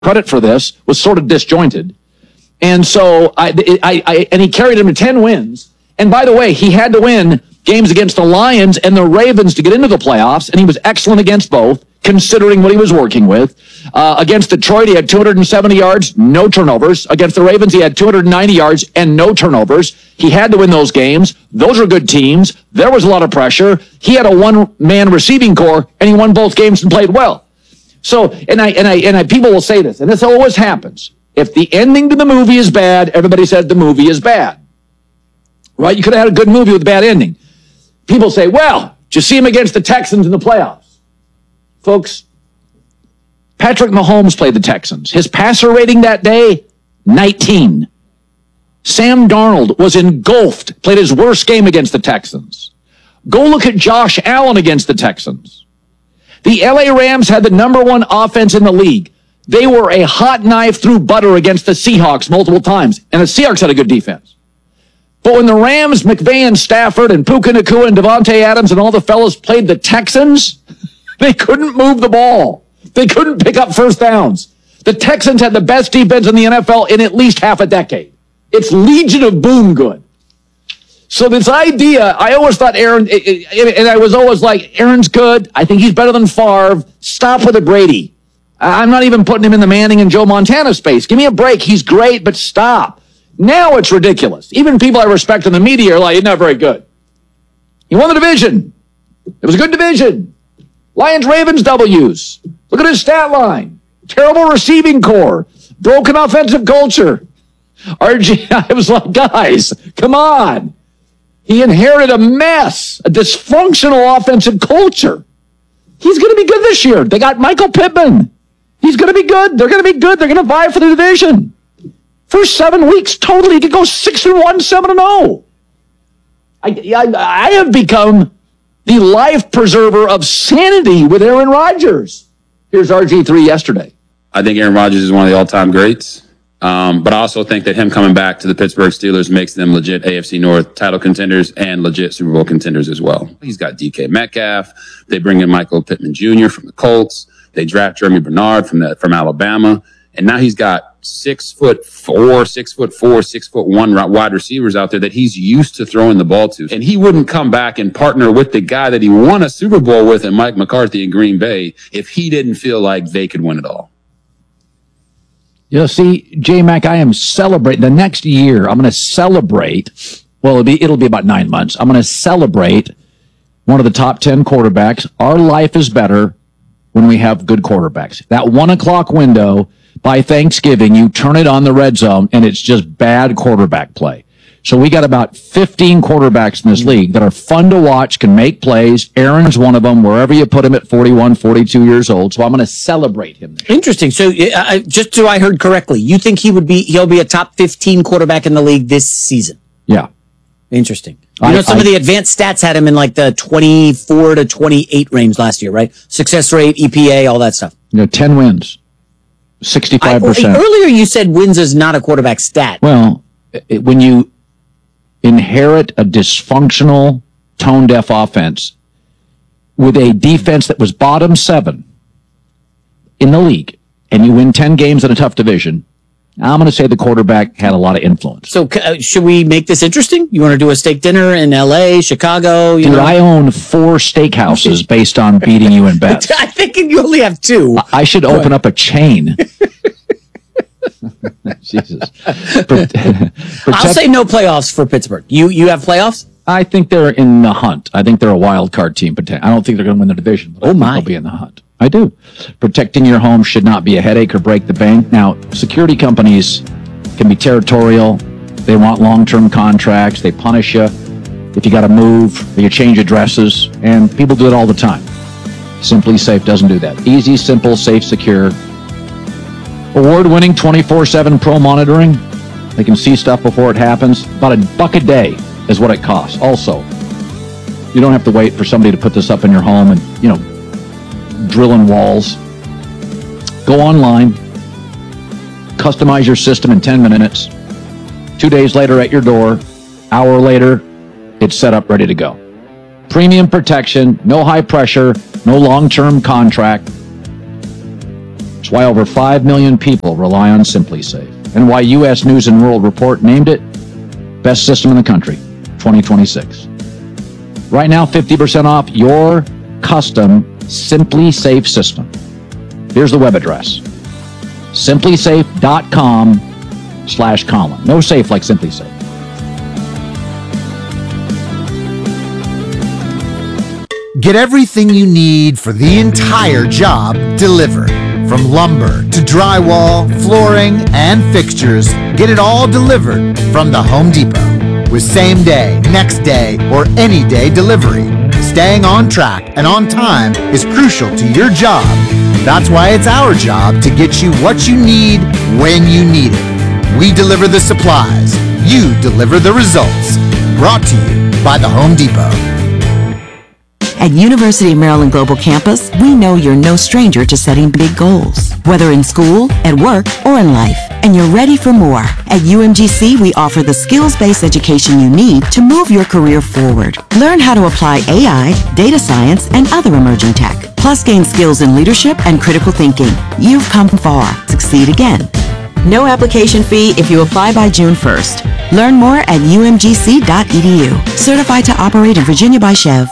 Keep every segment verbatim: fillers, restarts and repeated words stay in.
credit for this, was sort of disjointed. And so, I, I, I, and he carried him to ten wins. And by the way, he had to win games against the Lions and the Ravens to get into the playoffs, and he was excellent against both, considering what he was working with. Uh, against Detroit, he had two hundred seventy yards, no turnovers. Against the Ravens, he had two hundred ninety yards and no turnovers. He had to win those games. Those are good teams. There was a lot of pressure. He had a one-man receiving core, and he won both games and played well. So, and I, and I, and I, people will say this, and this always happens. If the ending to the movie is bad, everybody says the movie is bad. Right? You could have had a good movie with a bad ending. People say, well, did you see him against the Texans in the playoffs? Folks, Patrick Mahomes played the Texans. His passer rating that day, nineteen. Sam Darnold was engulfed, played his worst game against the Texans. Go look at Josh Allen against the Texans. The L A Rams had the number one offense in the league. They were a hot knife through butter against the Seahawks multiple times, and the Seahawks had a good defense. But when the Rams, McVay and Stafford and Puka Nacua and Devontae Adams and all the fellas played the Texans, they couldn't move the ball. They couldn't pick up first downs. The Texans had the best defense in the N F L in at least half a decade. It's Legion of Boom good. So this idea, I always thought Aaron, and I was always like, Aaron's good. I think he's better than Favre. Stop with the Brady. I'm not even putting him in the Manning and Joe Montana space. Give me a break. He's great, but stop. Now it's ridiculous. Even people I respect in the media are like, he's not very good. He won the division. It was a good division. Lions, Ravens, W's. Look at his stat line. Terrible receiving core. Broken offensive culture. R G, I was like, guys, come on. He inherited a mess, a dysfunctional offensive culture. He's going to be good this year. They got Michael Pittman. He's going to be good. They're going to be good. They're going to vie for the division. First seven weeks, totally, he could go six and one, seven and zero. I, I, I have become the life preserver of sanity with Aaron Rodgers. Here's R G three yesterday. I think Aaron Rodgers is one of the all-time greats. Um, but I also think that him coming back to the Pittsburgh Steelers makes them legit A F C North title contenders and legit Super Bowl contenders as well. He's got D K Metcalf. They bring in Michael Pittman Junior from the Colts. They draft Jeremy Bernard from the, from Alabama. And now he's got six foot four, six foot four, six foot one wide receivers out there that he's used to throwing the ball to. And he wouldn't come back and partner with the guy that he won a Super Bowl with in Mike McCarthy in Green Bay if he didn't feel like they could win it all. You know, see, J-Mac, I am celebrating. The next year, I'm going to celebrate. Well, it'll be, it'll be about nine months. I'm going to celebrate one of the top ten quarterbacks. Our life is better when we have good quarterbacks. That one o'clock window by Thanksgiving, you turn it on the red zone, and it's just bad quarterback play. So we got about fifteen quarterbacks in this league that are fun to watch, can make plays. Aaron's one of them, wherever you put him at forty-one, forty-two years old. So I'm going to celebrate him. Interesting. So uh, just so I heard correctly, you think he would be, he'll be a top fifteen quarterback in the league this season? Yeah. Interesting. You I, know, some I, of the advanced stats had him in like the twenty-four to twenty-eight range last year, right? Success rate, E P A, all that stuff. You know, ten wins, sixty-five percent. I, earlier you said wins is not a quarterback stat. Well, it, when you inherit a dysfunctional, tone-deaf offense with a defense that was bottom seven in the league, and you win ten games in a tough division, I'm going to say the quarterback had a lot of influence. So uh, should we make this interesting? You want to do a steak dinner in L A, Chicago? You Dude, know? I own four steakhouses based on beating you in bets. I think you only have two. I should open right. up a chain. Jesus. Protect, I'll say no playoffs for Pittsburgh. You you have playoffs? I think they're in the hunt. I think they're a wild card team. But I don't think they're going to win the division. But oh, I think my. They'll be in the hunt. I do. Protecting your home should not be a headache or break the bank. Now, security companies can be territorial. They want long-term contracts. They punish you if you got to move or you change addresses. And people do it all the time. Simply Safe doesn't do that. Easy, simple, safe, secure. Award-winning twenty-four seven pro monitoring. They can see stuff before it happens. About a buck a day is what it costs. Also, you don't have to wait for somebody to put this up in your home and, you know, drilling walls. Go online. Customize your system in ten minutes. Two days later at your door. Hour later, it's set up, ready to go. Premium protection, no high pressure, no long-term contract. It's why over five million people rely on SimpliSafe, and why U S News and World Report named it Best System in the Country, twenty twenty-six. Right now, fifty percent off your custom SimpliSafe system. Here's the web address, simplisafe.com slash Colin. No safe like SimpliSafe. Get everything you need for the entire job delivered. From lumber to drywall, flooring, and fixtures, get it all delivered from the Home Depot. With same day, next day, or any day delivery, staying on track and on time is crucial to your job. That's why it's our job to get you what you need when you need it. We deliver the supplies. You deliver the results. Brought to you by the Home Depot. At University of Maryland Global Campus, we know you're no stranger to setting big goals, whether in school, at work, or in life, and you're ready for more. At U M G C, we offer the skills-based education you need to move your career forward. Learn how to apply A I, data science, and other emerging tech, plus gain skills in leadership and critical thinking. You've come far. Succeed again. No application fee if you apply by June first. Learn more at U M G C dot E D U. Certified to operate in Virginia by Chev.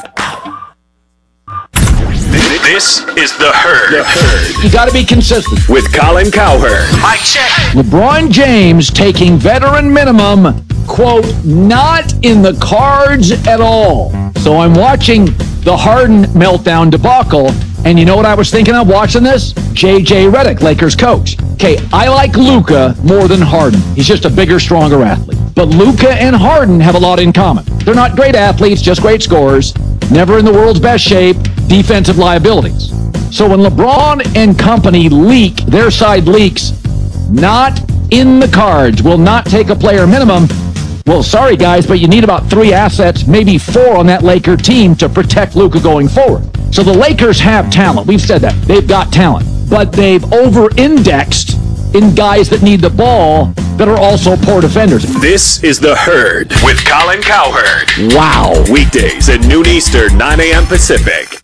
This is The Herd. The Herd. You got to be consistent. With Colin Cowherd. Mic check. LeBron James taking veteran minimum, quote, not in the cards at all. So I'm watching the Harden meltdown debacle, and you know what I was thinking of watching this? J J Redick, Lakers coach. Okay, I like Luka more than Harden. He's just a bigger, stronger athlete. But Luka and Harden have a lot in common. They're not great athletes, just great scorers. Never in the world's best shape, defensive liabilities. So when LeBron and company leak, their side leaks, not in the cards, will not take a player minimum. Well, sorry guys, but you need about three assets, maybe four on that Laker team to protect Luka going forward. So the Lakers have talent. We've said that. They've got talent. But they've over-indexed in guys that need the ball that are also poor defenders. This is The Herd with Colin Cowherd. Wow. Weekdays at noon Eastern, nine a.m. Pacific.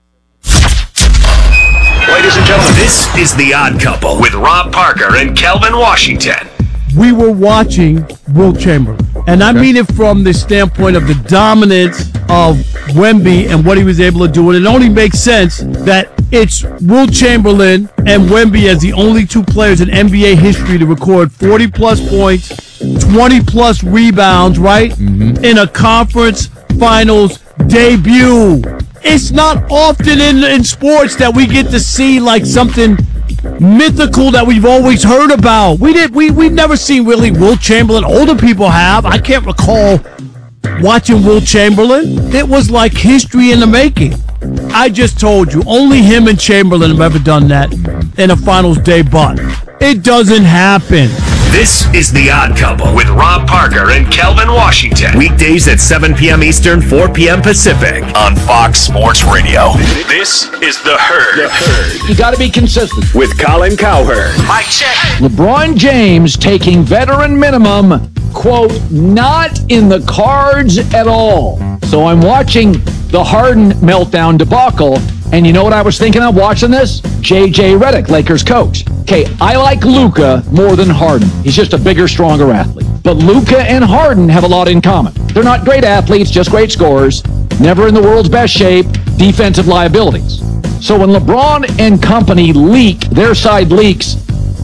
Ladies and gentlemen, this is The Odd Couple with Rob Parker and Kelvin Washington. We were watching Wilt Chamberlain, and I mean it from the standpoint of the dominance of Wemby and what he was able to do. And it only makes sense that it's Wilt Chamberlain and Wemby as the only two players in N B A history to record forty-plus points, twenty-plus rebounds, right, mm-hmm. in a conference finals debut. It's not often in, in sports that we get to see like something mythical that we've always heard about. We did we we've never seen really Wilt Chamberlain. Older people have. I can't recall watching Wilt Chamberlain. It was like history in the making. I just told you, only him and Chamberlain have ever done that in a finals day, but it doesn't happen. This is The Odd Couple with Rob Parker and Kelvin Washington. Weekdays at seven p.m. Eastern, four p.m. Pacific on Fox Sports Radio. This is The Herd. The Herd. You got to be consistent. With Colin Cowherd. Mic check. LeBron James taking veteran minimum, quote, not in the cards at all. So I'm watching the Harden meltdown debacle, and you know what I was thinking of watching this? J J Redick, Lakers coach. Okay, I like Luka more than Harden. He's just a bigger, stronger athlete. But Luka and Harden have a lot in common. They're not great athletes, just great scorers. Never in the world's best shape, defensive liabilities. So when LeBron and company leak, their side leaks,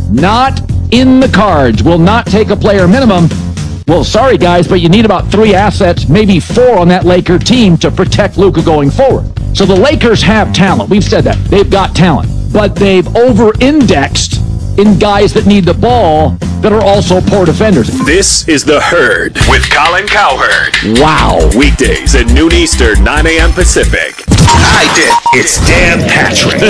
not in the cards, will not take a player minimum. Well, sorry guys, but you need about three assets, maybe four on that Laker team to protect Luka going forward. So the Lakers have talent. We've said that. They've got talent. But they've over-indexed in guys that need the ball that are also poor defenders. This is The Herd with Colin Cowherd. Wow. Weekdays at noon Eastern, nine a.m. Pacific. I did. It's Dan Patrick.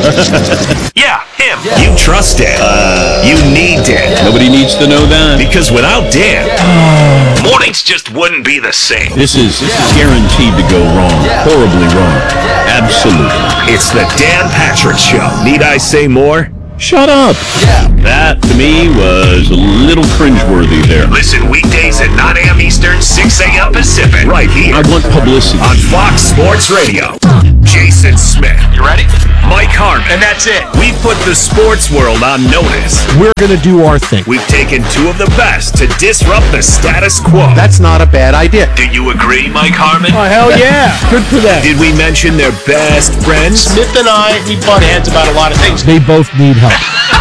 Yeah, him. Yeah. You trust Dan. Uh, you need Dan. Yeah. Nobody needs to know that. Because without Dan, mornings just wouldn't be the same. This is, this is guaranteed to go wrong. Yeah. Horribly wrong. Yeah. Absolutely. It's the Dan Patrick Show. Need I say more? Shut up. Yeah. That, to me, was a little cringeworthy there. Listen weekdays at nine a.m. Eastern, six a.m. Pacific. Right here. I want publicity. On Fox Sports Radio. Jason Smith. You ready? Mike Harmon. And that's it. We've put the sports world on notice. We're going to do our thing. We've taken two of the best to disrupt the status quo. That's not a bad idea. Do you agree, Mike Harmon? Oh, hell yeah. Good for them. Did we mention their best friends? Smith and I, we butt heads about a lot of things. They both need help.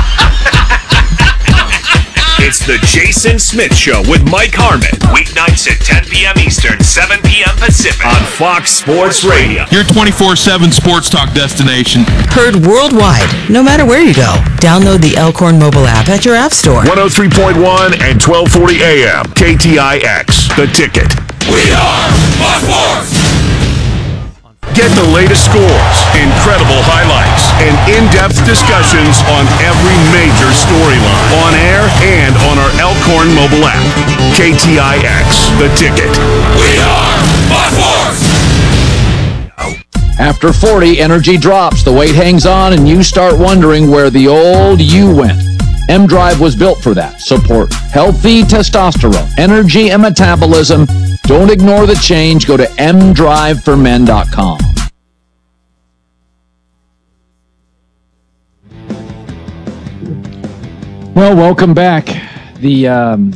It's the Jason Smith Show with Mike Harmon. Weeknights at ten p.m. Eastern, seven p.m. Pacific on Fox Sports Radio. Your twenty-four seven sports talk destination. Heard worldwide, no matter where you go. Download the Elkhorn mobile app at your app store. one oh three point one and twelve forty A M. K T I X. The Ticket. We are Fox Sports. Get the latest scores, incredible highlights, and in-depth discussions on every major storyline. On air and on our Elkhorn mobile app. K T I X. The Ticket. We are Fox Sports. After forty, energy drops, the weight hangs on, and you start wondering where the old you went. M-Drive was built for that. Support healthy testosterone, energy, and metabolism. Don't ignore the change. Go to m drive for men dot com. Well, welcome back. The um,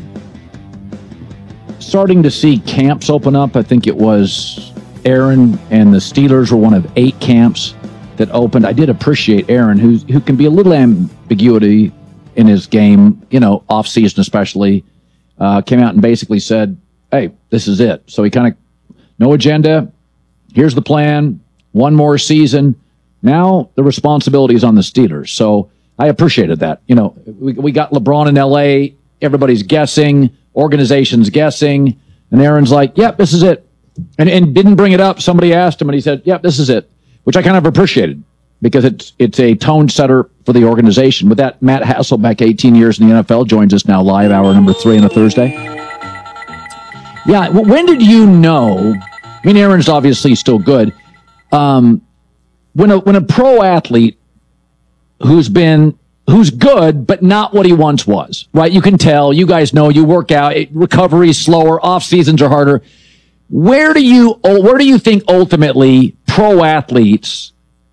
starting to see camps open up. I think it was Aaron and the Steelers were one of eight camps that opened. I did appreciate Aaron, who who can be a little ambiguity in his game, you know, off season especially. Uh, came out and basically said, "Hey, this is it." So he kind of no agenda. Here's the plan. One more season. Now the responsibility is on the Steelers. So I appreciated that. You know, we, we got LeBron in L A. Everybody's guessing. Organization's guessing. And Aaron's like, yep, this is it. And and didn't bring it up. Somebody asked him, and he said, yep, this is it. Which I kind of appreciated because it's it's a tone setter for the organization. With that, Matt Hasselbeck, eighteen years in the N F L, joins us now live, hour number three on a Thursday. Yeah, when did you know? I mean, Aaron's obviously still good. Um, when a when a pro athlete who's been who's good but not what he once was, right? You can tell. You guys know. You work out. Recovery is slower. Off seasons are harder. Where do you where do you think ultimately pro athletes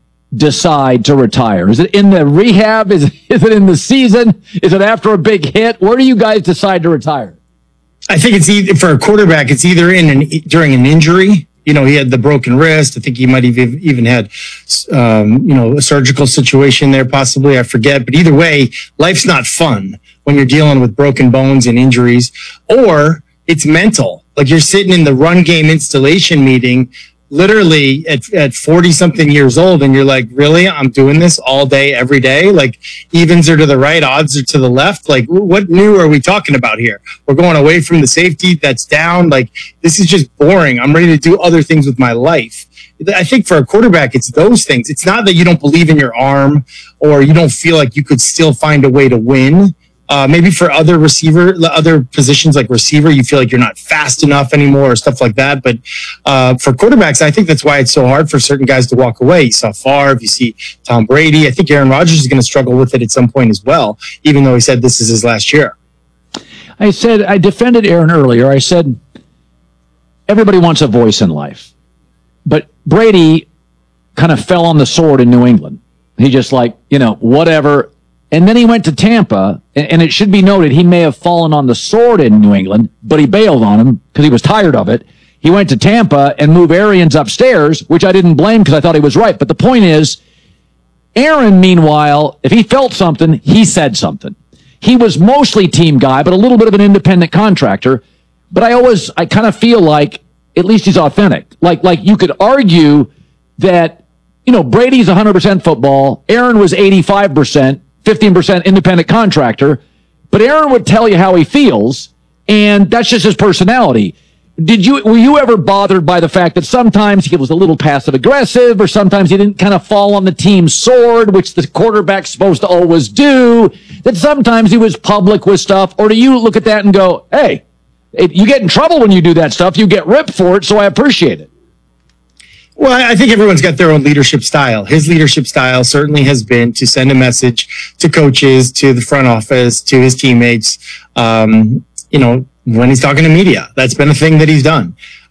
decide to retire? Is it in the rehab? Is it, is it in the season? Is it after a big hit? Where do you guys decide to retire? I think it's either for a quarterback. It's either in an during an injury. You know, he had the broken wrist. I think he might have even had, um, you know, a surgical situation there, possibly. I forget. But either way, life's not fun when you're dealing with broken bones and injuries. Or it's mental. Like you're sitting in the run game installation meeting, literally at at forty something years old, and you're like, really? I'm doing this all day, every day? Like evens are to the right, odds are to the left. Like what new are we talking about here? We're going away from the safety that's down. Like this is just boring. I'm ready to do other things with my life. I think for a quarterback, it's those things. It's not that you don't believe in your arm or you don't feel like you could still find a way to win. Uh, maybe for other receiver, other positions like receiver, you feel like you're not fast enough anymore or stuff like that. But uh, for quarterbacks, I think that's why it's so hard for certain guys to walk away. You saw Favre, you see Tom Brady. I think Aaron Rodgers is going to struggle with it at some point as well, even though he said this is his last year. I said, I defended Aaron earlier. I said, everybody wants a voice in life. But Brady kind of fell on the sword in New England. He just like, you know, whatever. And then he went to Tampa, and it should be noted he may have fallen on the sword in New England, but he bailed on him because he was tired of it. He went to Tampa and moved Arians upstairs, which I didn't blame because I thought he was right. But the point is, Aaron, meanwhile, if he felt something, he said something. He was mostly team guy, but a little bit of an independent contractor. But I always, I kind of feel like at least he's authentic. Like, like you could argue that, you know, Brady's one hundred percent football. Aaron was eighty-five percent. fifteen percent independent contractor, but Aaron would tell you how he feels, and that's just his personality. Did you, were you ever bothered by the fact that sometimes he was a little passive aggressive, or sometimes he didn't kind of fall on the team's sword, which the quarterback's supposed to always do, that sometimes he was public with stuff, or do you look at that and go, hey, it, you get in trouble when you do that stuff, you get ripped for it, so I appreciate it? Well, I think everyone's got their own leadership style. His leadership style certainly has been to send a message to coaches, to the front office, to his teammates, um, you know, when he's talking to media. That's been a thing that he's done.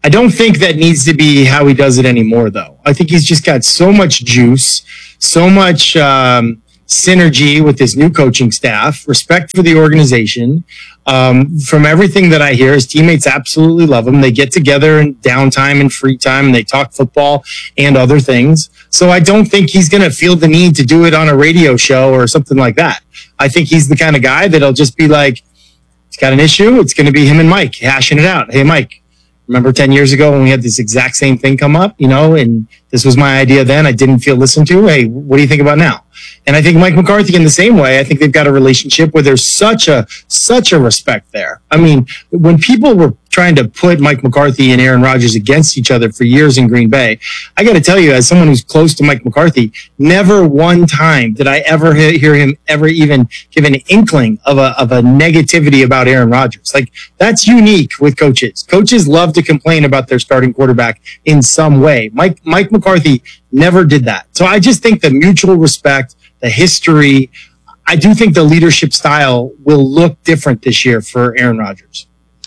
I don't think that needs to be how he does it anymore, though. I think he's just got so much juice, so much um, synergy with his new coaching staff, respect for the organization. Um, from everything that I hear, his teammates absolutely love him. They get together in downtime and free time, and they talk football and other things. So I don't think he's going to feel the need to do it on a radio show or something like that. I think he's the kind of guy that'll just be like, he's got an issue. It's going to be him and Mike hashing it out. Hey, Mike, remember ten years ago when we had this exact same thing come up, you know, and this was my idea then. I didn't feel listened to. Hey, what do you think about now? And I think Mike McCarthy in the same way. I think they've got a relationship where there's such a such a respect there. I mean, when people were trying to put Mike McCarthy and Aaron Rodgers against each other for years in Green Bay, I got to tell you, as someone who's close to Mike McCarthy, never one time did I ever hear him ever even give an inkling of a of a negativity about Aaron Rodgers. Like, that's unique with coaches. Coaches love to complain about their starting quarterback in some way. Mike Mike McCarthy never did that. So I just think the mutual respect, the history, I do think the leadership style will look different this year for Aaron Rodgers.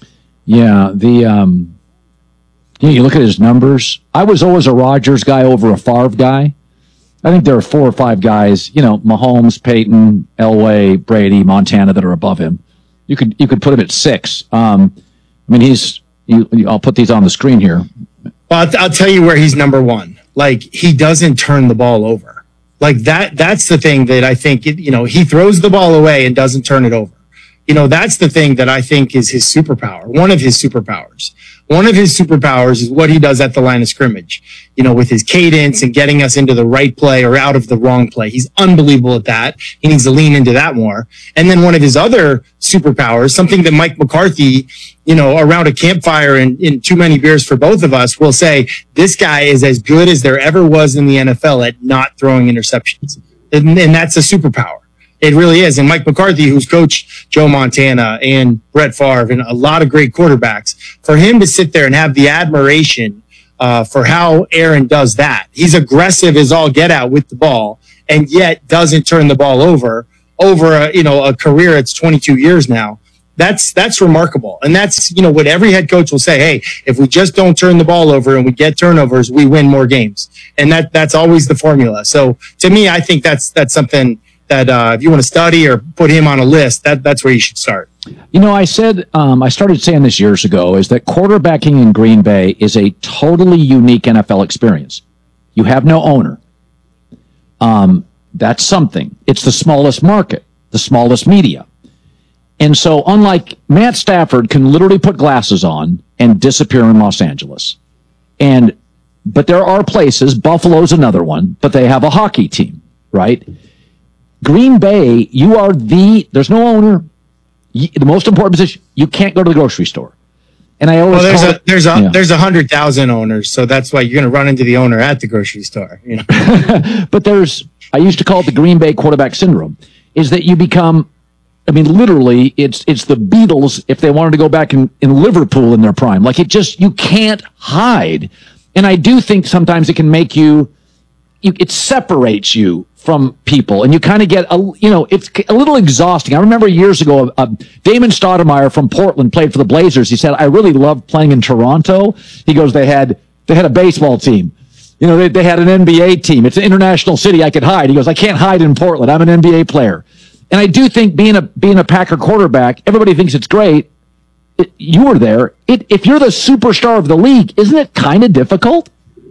Yeah, the um, you know, you look at his numbers. I was always a Rodgers guy over a Favre guy. I think there are four or five guys, you know, Mahomes, Peyton, Elway, Brady, Montana, that are above him. You could you could put him at six. Um, I mean, he's. You, I'll put these on the screen here. Well, I'll, I'll tell you where he's number one. Like, he doesn't turn the ball over. Like that. That's the thing that I think. You know, he throws the ball away and doesn't turn it over. You know, that's the thing that I think is his superpower, one of his superpowers. One of his superpowers is what he does at the line of scrimmage, you know, with his cadence and getting us into the right play or out of the wrong play. He's unbelievable at that. He needs to lean into that more. And then one of his other superpowers, something that Mike McCarthy, you know, around a campfire and in too many beers for both of us, will say, this guy is as good as there ever was in the N F L at not throwing interceptions. And, and that's a superpower. It really is. And Mike McCarthy, who's coached Joe Montana and Brett Favre and a lot of great quarterbacks, for him to sit there and have the admiration uh, for how Aaron does that. He's aggressive as all get out with the ball and yet doesn't turn the ball over, over a, you know, a career it's twenty-two years now. That's, that's remarkable. And that's, you know, what every head coach will say, hey, if we just don't turn the ball over and we get turnovers, we win more games. And that, that's always the formula. So to me, I think that's, that's something that uh, if you want to study or put him on a list, that that's where you should start. You know, I said, um, I started saying this years ago, is that quarterbacking in Green Bay is a totally unique N F L experience. You have no owner. Um, that's something. It's the smallest market, the smallest media. And so unlike Matt Stafford can literally put glasses on and disappear in Los Angeles. And, but there are places, Buffalo's another one, but they have a hockey team, right? Green Bay, you are the, there's no owner. You, the most important position, you can't go to the grocery store. And I always well, there's call a it, there's a yeah. there's a hundred thousand owners, so that's why you're going to run into the owner at the grocery store. You know, but there's, I used to call it the Green Bay quarterback syndrome, is that you become, I mean, literally, it's it's the Beatles if they wanted to go back in, in Liverpool in their prime. Like, it just, you can't hide. And I do think sometimes it can make you, you it separates you from people, and you kind of get a, you know, it's a little exhausting. I remember years ago, uh, Damon Stoudemire from Portland played for the Blazers. He said, I really loved playing in Toronto. He goes, they had, they had a baseball team. You know, they, they had an N B A team. It's an international city. I could hide. He goes, I can't hide in Portland. I'm an N B A player. And I do think being a, being a Packer quarterback, everybody thinks it's great. It, you were there. It, if you're the superstar of the league, isn't it kind of difficult?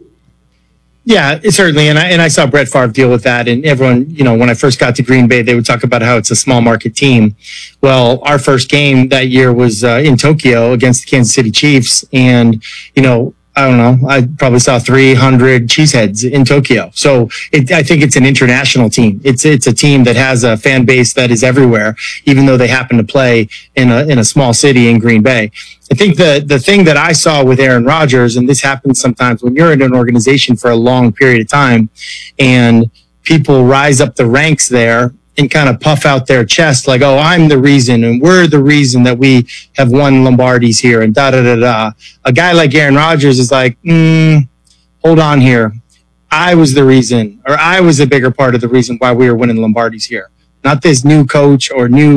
Yeah, it certainly. And I, and I saw Brett Favre deal with that. And everyone, you know, when I first got to Green Bay, they would talk about how it's a small market team. Well, our first game that year was uh, in Tokyo against the Kansas City Chiefs. And, you know, I don't know, I probably saw three hundred cheeseheads in Tokyo. So it, I think it's an international team. It's it's a team that has a fan base that is everywhere, even though they happen to play in a in a small city in Green Bay. I think the the thing that I saw with Aaron Rodgers, and this happens sometimes when you're in an organization for a long period of time and people rise up the ranks there and kind of puff out their chest like, oh, I'm the reason and we're the reason that we have won Lombardis here and da da da da. A guy like Aaron Rodgers is like, mm, hold on here. I was the reason, or I was a bigger part of the reason why we were winning Lombardis here. Not this new coach or new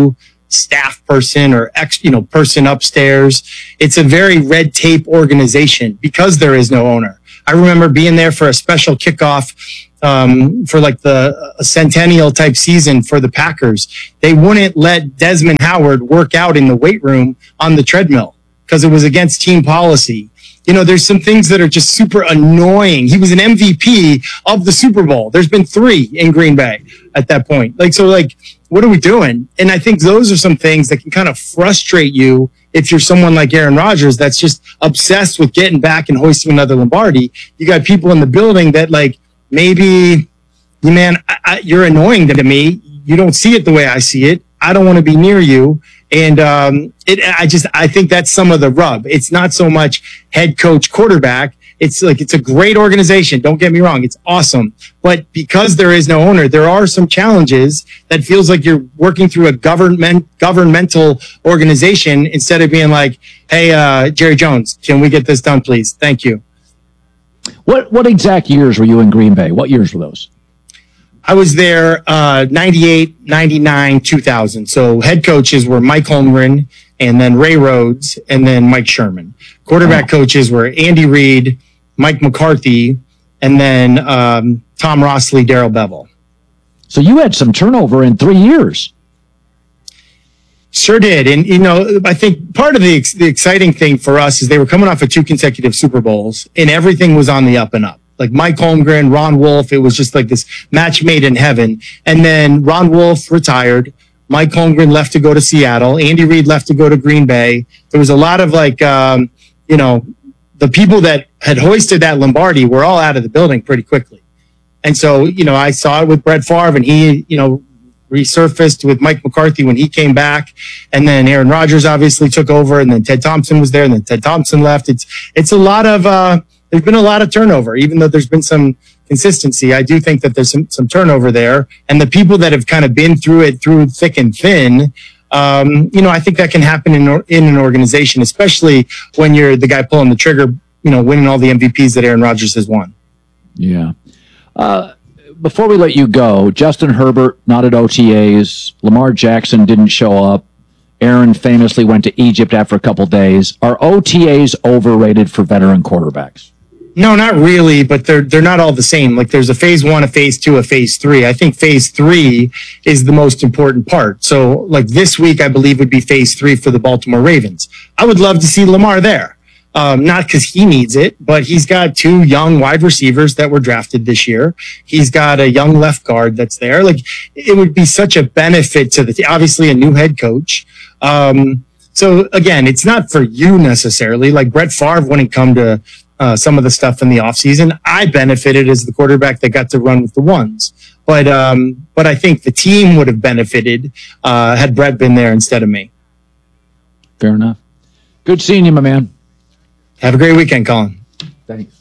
staff person or ex, you know, person upstairs. It's a very red tape organization because there is no owner. I remember being there for a special kickoff um, for like the a centennial type season for the Packers. They wouldn't let Desmond Howard work out in the weight room on the treadmill because it was against team policy. You know, there's some things that are just super annoying. He was an M V P of the Super Bowl. There's been three in Green Bay at that point. Like, so like, what are we doing? And I think those are some things that can kind of frustrate you if you're someone like Aaron Rodgers that's just obsessed with getting back and hoisting another Lombardi. You got people in the building that like, maybe, man, I, I, you're annoying to me. You don't see it the way I see it. I don't want to be near you. And um, it, I just, I think that's some of the rub. It's not so much head coach, quarterback. It's like, it's a great organization. Don't get me wrong. It's awesome. But because there is no owner, there are some challenges that feels like you're working through a government, governmental organization instead of being like, hey, uh, Jerry Jones, can we get this done, please? Thank you. What, what exact years were you in Green Bay? What years were those? I was there uh, ninety-eight, ninety-nine, two thousand. So head coaches were Mike Holmgren and then Ray Rhodes and then Mike Sherman. Quarterback oh. coaches were Andy Reid, Mike McCarthy, and then um, Tom Rossley, Darrell Bevell. So you had some turnover in three years. Sure did. And, you know, I think part of the, the exciting thing for us is they were coming off of two consecutive Super Bowls and everything was on the up and up. Like Mike Holmgren, Ron Wolf, it was just like this match made in heaven. And then Ron Wolf retired. Mike Holmgren left to go to Seattle. Andy Reid left to go to Green Bay. There was a lot of like, um, you know, the people that had hoisted that Lombardi were all out of the building pretty quickly. And so, you know, I saw it with Brett Favre and he, you know, resurfaced with Mike McCarthy when he came back. And then Aaron Rodgers obviously took over and then Ted Thompson was there and then Ted Thompson left. It's, it's a lot of, uh, there's been a lot of turnover, even though there's been some consistency. I do think that there's some, some turnover there. And the people that have kind of been through it through thick and thin, um, you know, I think that can happen in, in an organization, especially when you're the guy pulling the trigger, you know, winning all the M V Ps that Aaron Rodgers has won. Yeah. Uh, before we let you go, Justin Herbert, not at O T As. Lamar Jackson didn't show up. Aaron famously went to Egypt after a couple days. Are O T As overrated for veteran quarterbacks? No, not really, but they're they're not all the same. Like there's a phase one, a phase two, a phase three. I think phase three is the most important part. So like this week, I believe would be phase three for the Baltimore Ravens. I would love to see Lamar there. Um, not because he needs it, but he's got two young wide receivers that were drafted this year. He's got a young left guard that's there. Like it would be such a benefit to the team. Obviously a new head coach. Um, so again, it's not for you necessarily. Like Brett Favre wouldn't come to Uh, some of the stuff in the offseason. I benefited as the quarterback that got to run with the ones. But um, but I think the team would have benefited uh, had Brett been there instead of me. Fair enough. Good seeing you, my man. Have a great weekend, Colin. Thanks.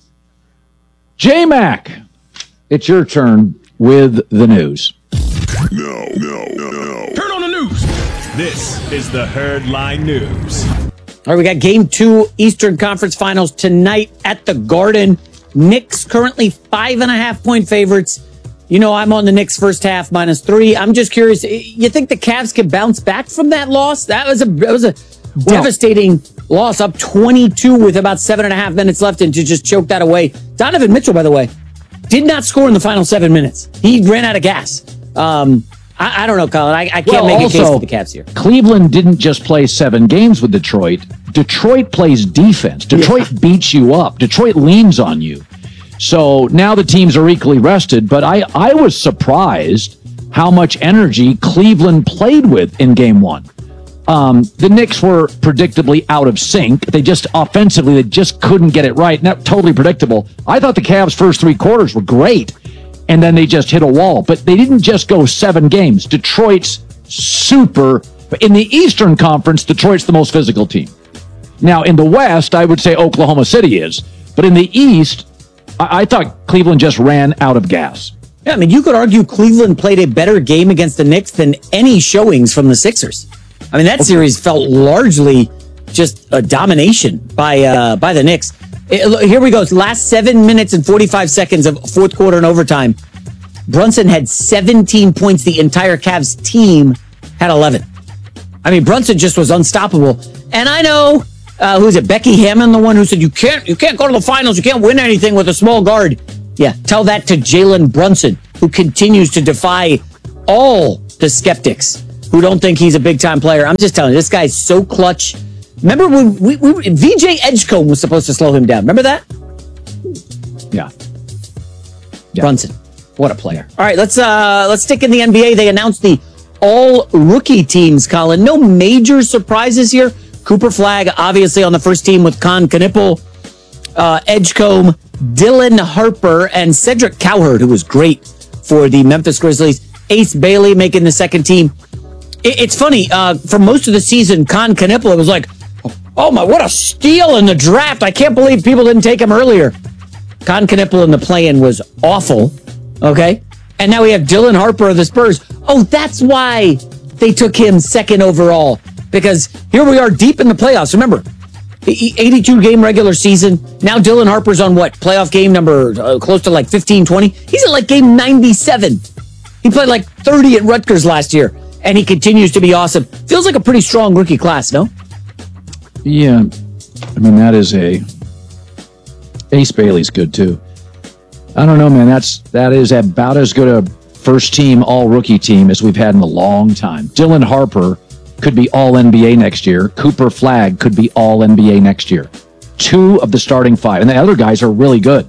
J-Mac, it's your turn with the news. No, no, no, no. Turn on the news. This is the Herd Line News. All right, we got game two Eastern Conference Finals tonight at the Garden. Knicks currently five and a half point favorites. You know, I'm on the Knicks first half minus three. I'm just curious. You think the Cavs can bounce back from that loss? That was a that was a well, devastating loss, up twenty-two with about seven and a half minutes left, and to just choke that away. Donovan Mitchell, by the way, did not score in the final seven minutes. He ran out of gas. Um, I, I don't know, Colin. I, I can't well, make also, a case for the Cavs here. Cleveland didn't just play seven games with Detroit. Detroit plays defense. Detroit yeah. beats you up. Detroit leans on you. So now the teams are equally rested, but I, I was surprised how much energy Cleveland played with in game one. Um, the Knicks were predictably out of sync. They just offensively, they just couldn't get it right. Not totally predictable. I thought the Cavs' first three quarters were great, and then they just hit a wall. But they didn't just go seven games. Detroit's super. In the Eastern Conference, Detroit's the most physical team. Now, in the West, I would say Oklahoma City is. But in the East, I, I thought Cleveland just ran out of gas. Yeah, I mean, you could argue Cleveland played a better game against the Knicks than any showings from the Sixers. I mean, that okay. series felt largely just a domination by uh, by the Knicks. It, here we go. It's last seven minutes and forty-five seconds of fourth quarter and overtime. Brunson had seventeen points. The entire Cavs team had eleven. I mean, Brunson just was unstoppable. And I know, uh, who's it? Becky Hammond, the one who said, you can't, you can't go to the finals. You can't win anything with a small guard. Yeah, tell that to Jalen Brunson, who continues to defy all the skeptics who don't think he's a big-time player. I'm just telling you, this guy's so clutch. Remember when we, we V J Edgecombe was supposed to slow him down? Remember that? Yeah. yeah. Brunson, what a player. All right, let's uh, let's stick in the N B A. They announced the all-rookie teams, Colin. No major surprises here. Cooper Flagg, obviously, on the first team with Con Knipple, uh, Edgecombe, Dylan Harper, and Cedric Cowherd, who was great for the Memphis Grizzlies. Ace Bailey making the second team. It, it's funny, uh, for most of the season, Con Knipple, it was like, oh my, what a steal in the draft. I can't believe people didn't take him earlier. Con Knipple in the play-in was awful, okay? And now we have Dylan Harper of the Spurs. Oh, that's why they took him second overall. Because here we are deep in the playoffs. Remember, eighty-two game regular season. Now Dylan Harper's on what? Playoff game number uh, close to like fifteen, twenty. He's at like game ninety-seven. He played like thirty at Rutgers last year. And he continues to be awesome. Feels like a pretty strong rookie class, no? Yeah. I mean, that is a... Ace Bailey's good, too. I don't know, man. That's that is about as good a first-team, all-rookie team as we've had in a long time. Dylan Harper could be all-N B A next year. Cooper Flagg could be all-N B A next year. Two of the starting five. And the other guys are really good.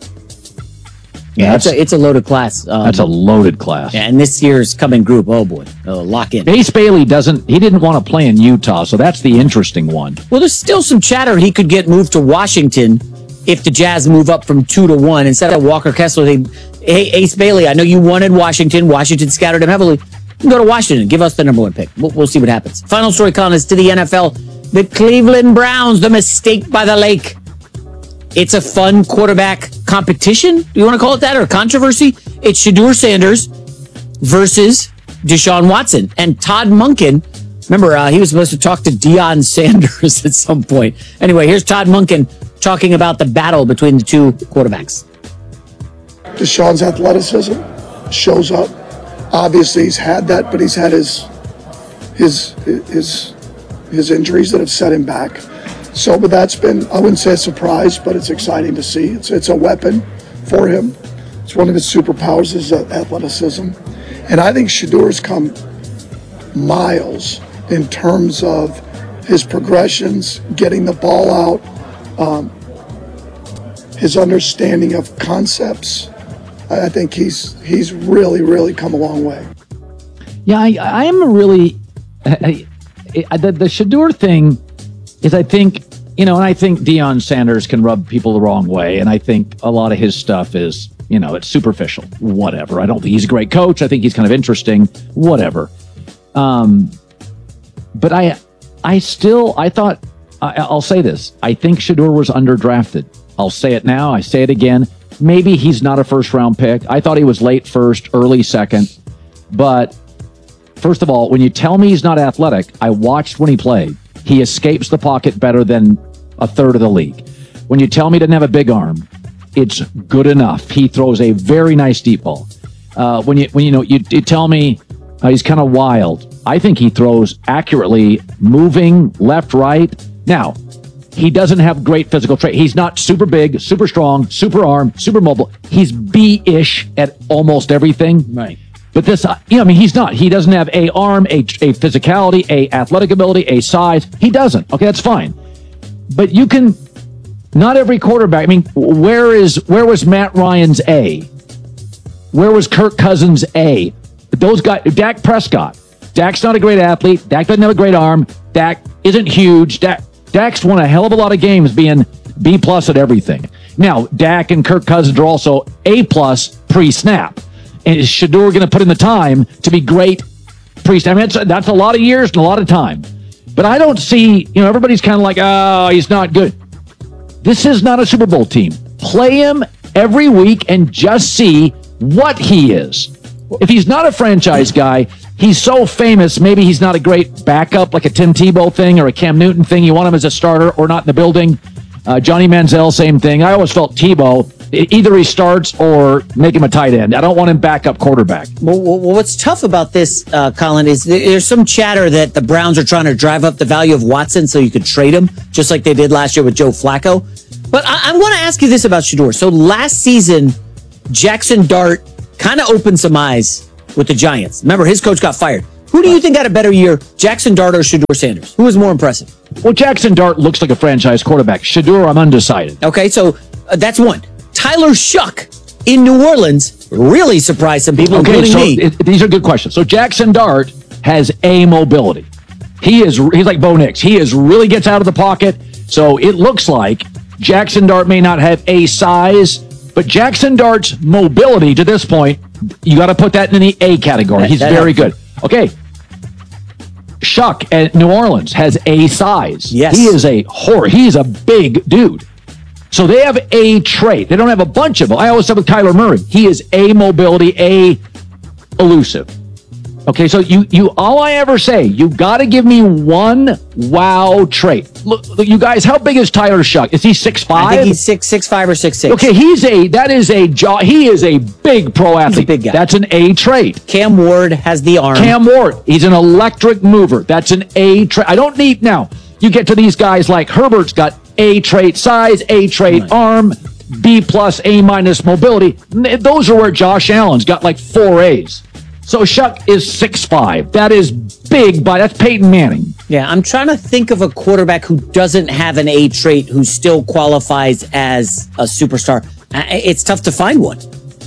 Yeah, it's a, it's a loaded class. Um, that's a loaded class. Yeah, and this year's coming group, oh boy, uh, lock in. Ace Bailey doesn't, he didn't want to play in Utah, so that's the interesting one. Well, there's still some chatter he could get moved to Washington if the Jazz move up from two to one. Instead of Walker Kessler, they, hey, Ace Bailey, I know you wanted Washington. Washington scattered him heavily. You can go to Washington. Give us the number one pick. We'll, we'll see what happens. Final story, Colin, is to the N F L. The Cleveland Browns, the mistake by the lake. It's a fun quarterback competition. Do you want to call it that, or controversy? It's Shedeur Sanders versus Deshaun Watson. And Todd Monken, remember, uh, he was supposed to talk to Deion Sanders at some point. Anyway, here's Todd Monken talking about the battle between the two quarterbacks. Deshaun's athleticism shows up. Obviously, he's had that, but he's had his his his his injuries that have set him back. So, but that's been, I wouldn't say a surprise, but it's exciting to see. It's it's a weapon for him. It's one of his superpowers is athleticism. And I think Shedeur's come miles in terms of his progressions, getting the ball out, um, his understanding of concepts. I think he's he's really, really come a long way. Yeah, I, I am really, I, I, the, the Shedeur thing is, I think, you know, and I think Deion Sanders can rub people the wrong way. And I think a lot of his stuff is, you know, it's superficial, whatever. I don't think he's a great coach. I think he's kind of interesting, whatever. Um, but I, I still, I thought, I, I'll say this. I think Shedeur was underdrafted. I'll say it now. I say it again. Maybe he's not a first round pick. I thought he was late first, early second. But first of all, when you tell me he's not athletic, I watched when he played. He escapes the pocket better than a third of the league. When you tell me he doesn't have a big arm, it's good enough. He throws a very nice deep ball. Uh, when you when you know you, you tell me uh, he's kind of wild, I think he throws accurately, moving left, right. Now, he doesn't have great physical trait. He's not super big, super strong, super arm, super mobile. He's B-ish at almost everything. Right. But this, uh, you know, I mean, he's not. He doesn't have a arm, a, a physicality, a athletic ability, a size. He doesn't. Okay, that's fine. But you can, not every quarterback. I mean, where is where was Matt Ryan's A? Where was Kirk Cousins' A? Those guys, Dak Prescott. Dak's not a great athlete. Dak doesn't have a great arm. Dak isn't huge. Dak, Dak's won a hell of a lot of games being B plus at everything. Now, Dak and Kirk Cousins are also A plus pre-snap. And is Shedeur going to put in the time to be great pre-snap? I mean, that's, that's a lot of years and a lot of time. But I don't see, you know, everybody's kind of like, oh, he's not good. This is not a Super Bowl team. Play him every week and just see what he is. If he's not a franchise guy, he's so famous, maybe he's not a great backup like a Tim Tebow thing or a Cam Newton thing. You want him as a starter or not in the building. Uh, Johnny Manziel, same thing. I always felt Tebow either he starts or make him a tight end. I don't want him backup quarterback. Well, well, what's tough about this, uh, Colin, is there's some chatter that the Browns are trying to drive up the value of Watson so you could trade him, just like they did last year with Joe Flacco. But I, I want to ask you this about Shedeur. So last season, Jackson Dart kind of opened some eyes with the Giants. Remember, his coach got fired. Who do you think had a better year, Jackson Dart or Shedeur Sanders? Who was more impressive? Well, Jackson Dart looks like a franchise quarterback. Shedeur, I'm undecided. Okay, so uh, that's one. Tyler Shuck in New Orleans really surprised some people, okay, including so me. It, these are good questions. So Jackson Dart has a mobility. He is he's like Bo Nix. He is really gets out of the pocket. So it looks like Jackson Dart may not have a size, but Jackson Dart's mobility to this point, you got to put that in the A category. That, he's that very helps. good. Okay. Shuck at New Orleans has a size. Yes. He is a horror. He's a big dude. So they have a trait. They don't have a bunch of them. I always said with Kyler Murray, he is a mobility, a elusive. Okay, so you, you, all I ever say, you got to give me one wow trait. Look, look, you guys, how big is Tyler Shuck? Is he six five? I think he's six six five or six six. Okay, he's a that is a jaw. He is a big pro athlete. He's a big guy. That's an A trait. Cam Ward has the arm. Cam Ward, he's an electric mover. That's an A trait. I don't need now. You get to these guys like Herbert's got A trait size, A trait right. arm, B plus, A minus mobility. Those are where Josh Allen's got like four A's. So Shuck is six five. That is big, but that's Peyton Manning. Yeah, I'm trying to think of a quarterback who doesn't have an A trait who still qualifies as a superstar. It's tough to find one.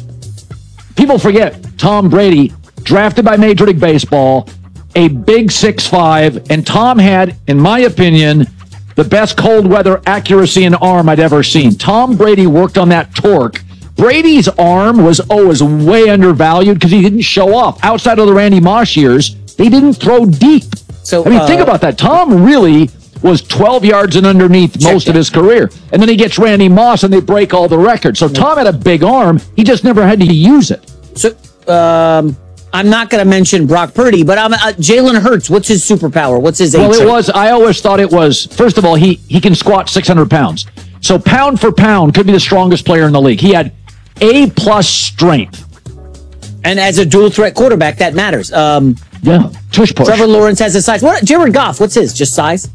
People forget Tom Brady, drafted by Major League Baseball, a big six five, and Tom had, in my opinion, the best cold weather accuracy and arm I'd ever seen. Tom Brady worked on that torque. Brady's arm was always way undervalued because he didn't show off. Outside of the Randy Moss years, they didn't throw deep. So I mean, uh, think about that. Tom really was twelve yards and underneath most of his career. And then he gets Randy Moss and they break all the records. So Tom had a big arm. He just never had to use it. So um, I'm not going to mention Brock Purdy, but I'm, uh, Jalen Hurts, what's his superpower? What's his A Well, trait? it was, I always thought it was, first of all, he, he can squat six hundred pounds. So pound for pound could be the strongest player in the league. He had A plus strength. And as a dual threat quarterback, that matters. Um, yeah, tush push. Trevor Lawrence has a size. What? Jared Goff, what's his? Just size?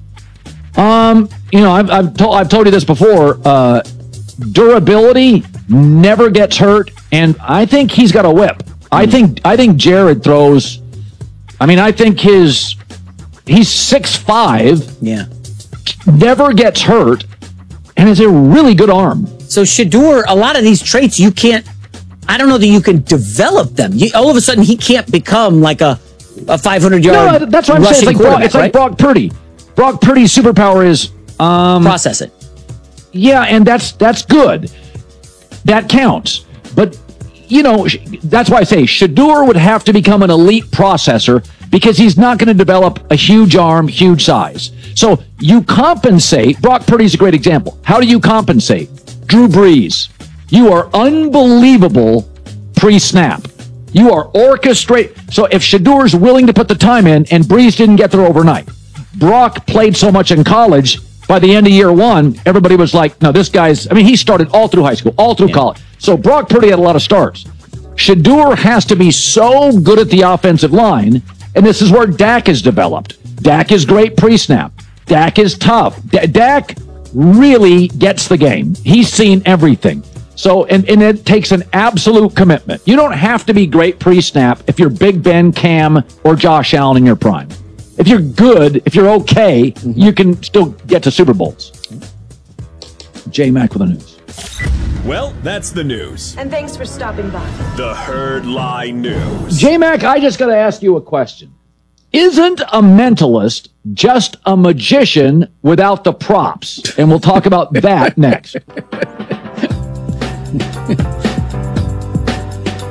Um, you know, I've I've told I've told you this before. Uh, durability, never gets hurt, and I think he's got a whip. Mm. I think I think Jared throws. I mean, I think his he's six five. Yeah, never gets hurt, and has a really good arm. So Shedeur, a lot of these traits you can't. I don't know that you can develop them. You, all of a sudden, he can't become like a a five hundred yard. No, that's what I'm saying. It's like Brock, it's like right? Brock Purdy. Brock Purdy's superpower is um, process it. Yeah, and that's that's good. That counts. But you know, that's why I say Shedeur would have to become an elite processor because he's not going to develop a huge arm, huge size. So you compensate. Brock Purdy's a great example. How do you compensate? Drew Brees. You are unbelievable pre-snap. You are orchestrate. So if Shedeur's willing to put the time in, and Brees didn't get there overnight, Brock played so much in college, by the end of year one, everybody was like, no, this guy's, I mean, he started all through high school, all through yeah. college. So Brock Purdy had a lot of starts. Shedeur has to be so good at the offensive line, and this is where Dak is developed. Dak is great pre-snap. Dak is tough. D- Dak really gets the game. He's seen everything. So, and, and it takes an absolute commitment. You don't have to be great pre-snap if you're Big Ben, Cam, or Josh Allen in your prime. If you're good, if you're okay, mm-hmm. you can still get to Super Bowls. J-Mac with the news. Well, that's the news. And thanks for stopping by. The Herd Lie News. J-Mac, I just got to ask you a question. Isn't a mentalist just a magician without the props? And we'll talk about that next.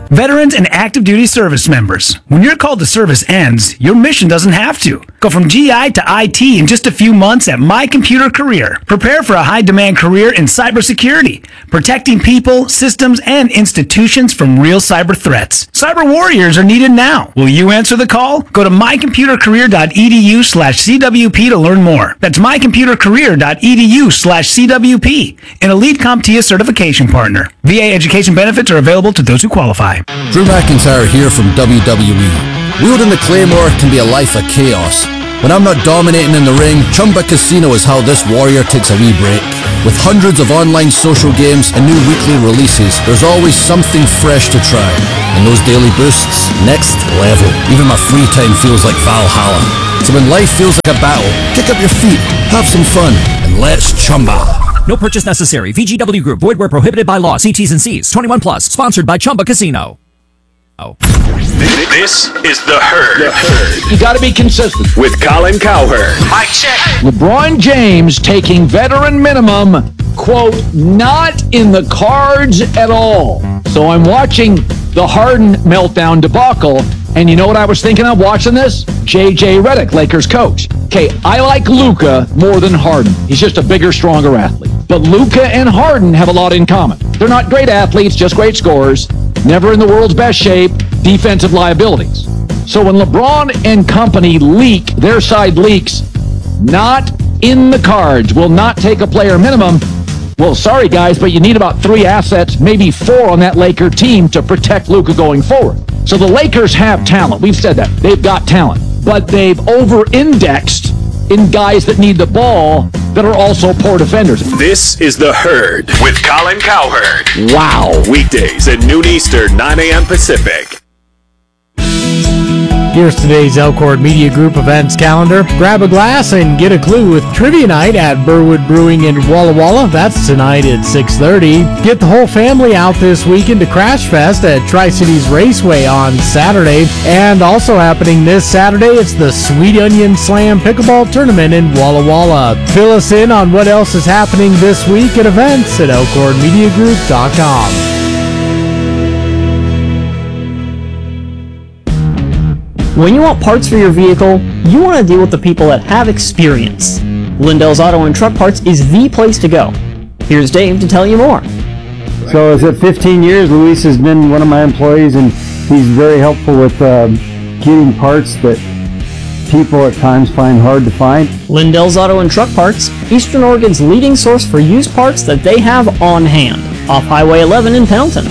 Veterans and active duty service members, when your call to service ends, your mission doesn't have to. Go from G I to I T in just a few months at My Computer Career. Prepare for a high-demand career in cybersecurity, protecting people, systems, and institutions from real cyber threats. Cyber warriors are needed now. Will you answer the call? Go to mycomputercareer.edu slash CWP to learn more. That's mycomputercareer.edu slash CWP, an Elite CompTIA certification partner. V A education benefits are available to those who qualify. Drew McIntyre here from W W E. Wielding the Claymore can be a life of chaos. When I'm not dominating in the ring, Chumba Casino is how this warrior takes a wee break. With hundreds of online social games and new weekly releases, there's always something fresh to try. And those daily boosts, next level. Even my free time feels like Valhalla. So when life feels like a battle, kick up your feet, have some fun, and let's chumba. No purchase necessary. V G W Group. Void where prohibited by law. See T's and C's. twenty-one plus. Sponsored by Chumba Casino. Oh. This is The Herd. The Herd. You got to be consistent. With Colin Cowherd. Mic check. LeBron James taking veteran minimum, quote, not in the cards at all. So I'm watching the Harden meltdown debacle, and you know what I was thinking of watching this? J J Redick, Lakers coach. Okay, I like Luka more than Harden. He's just a bigger, stronger athlete. But Luka and Harden have a lot in common. They're not great athletes, just great scorers. Never in the world's best shape, defensive liabilities. So when LeBron and company leak, their side leaks, not in the cards, will not take a player minimum. Well, sorry guys, but you need about three assets, maybe four on that Laker team to protect Luka going forward. So the Lakers have talent. We've said that. They've got talent. But they've over-indexed in guys that need the ball that are also poor defenders. This is The Herd with Colin Cowherd. Wow. Weekdays at noon Eastern, nine a.m. Pacific. Here's today's Elkhorn Media Group events calendar. Grab a glass and get a clue with Trivia Night at Burwood Brewing in Walla Walla. That's tonight at six thirty. Get the whole family out this weekend to Crash Fest at Tri-Cities Raceway on Saturday. And also happening this Saturday, it's the Sweet Onion Slam Pickleball Tournament in Walla Walla. Fill us in on what else is happening this week at events at elkhorn media group dot com. When you want parts for your vehicle, you want to deal with the people that have experience. Lindell's Auto and Truck Parts is the place to go. Here's Dave to tell you more. So is it fifteen years? Luis has been one of my employees, and he's very helpful with uh, getting parts that people at times find hard to find. Lindell's Auto and Truck Parts, Eastern Oregon's leading source for used parts that they have on hand, off Highway eleven in Pendleton.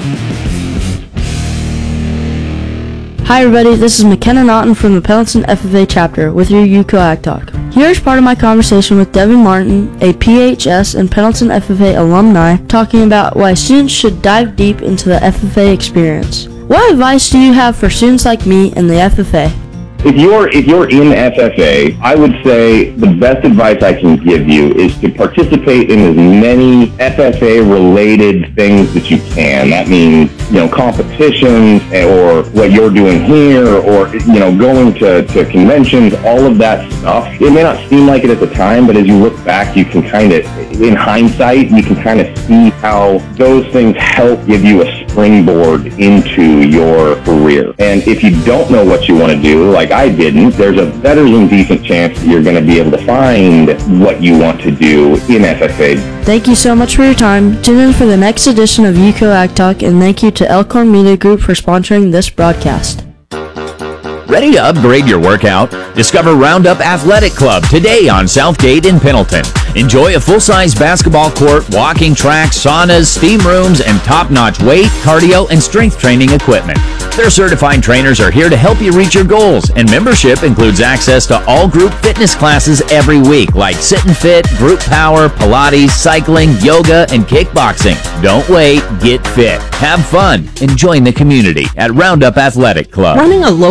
Hi everybody, this is McKenna Naughton from the Pendleton F F A chapter with your U C O Ag Talk. Here's part of my conversation with Devin Martin, a P H S and Pendleton F F A alumni, talking about why students should dive deep into the F F A experience. What advice do you have for students like me in the F F A? If you're if you're in F F A, I would say the best advice I can give you is to participate in as many F F A-related things that you can. That means, you know, competitions or what you're doing here or, you know, going to, to conventions, all of that stuff. It may not seem like it at the time, but as you look back, you can kind of, in hindsight, you can kind of see how those things help give you a springboard into your career. And if you don't know what you want to do, like I didn't, there's a better than decent chance that you're going to be able to find what you want to do in F F A. Thank you so much for your time. Tune in for the next edition of U C O Ag Talk, and thank you to Elkhorn Media Group for sponsoring this broadcast. Ready to upgrade your workout? Discover Roundup Athletic Club today on Southgate in Pendleton. Enjoy a full-size basketball court, walking track, saunas, steam rooms, and top-notch weight, cardio, and strength training equipment. Their certified trainers are here to help you reach your goals, and membership includes access to all group fitness classes every week, like Sit and Fit, Group Power, Pilates, cycling, yoga, and kickboxing. Don't wait, get fit, have fun, and join the community at Roundup Athletic Club. Running a local business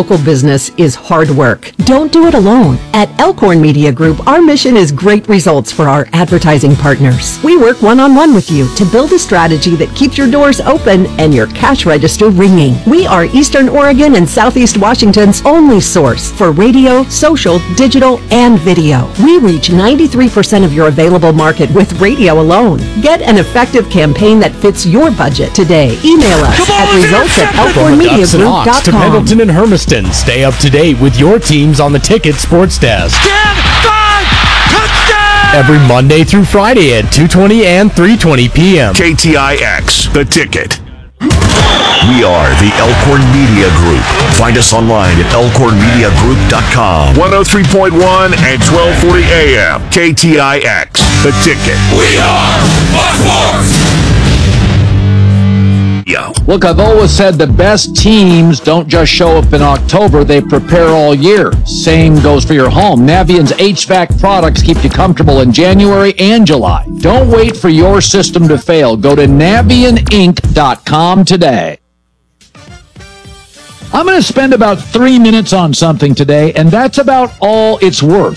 business is hard work. Don't do it alone. At Elkhorn Media Group, our mission is great results for our advertising partners. We work one-on-one with you to build a strategy that keeps your doors open and your cash register ringing. We are Eastern Oregon and Southeast Washington's only source for radio, social, digital, and video. We reach ninety-three percent of your available market with radio alone. Get an effective campaign that fits your budget today. Email us at results at elkhorn media Ducks and group Hawks dot to com. Pendleton and Hermiston. Stay up to date with your teams on the Ticket Sports Desk. Every Monday through Friday at two twenty and three twenty p.m. K T I X, The Ticket. We are the Elkhorn Media Group. Find us online at elkhorn media group dot com. one oh three point one and twelve forty A M. K T I X, The Ticket. We are Buck Yo. Look, I've always said the best teams don't just show up in October, they prepare all year. Same goes for your home. Navient's H V A C products keep you comfortable in January and July. Don't wait for your system to fail. Go to navient inc dot com today. I'm going to spend about three minutes on something today, and that's about all it's worth.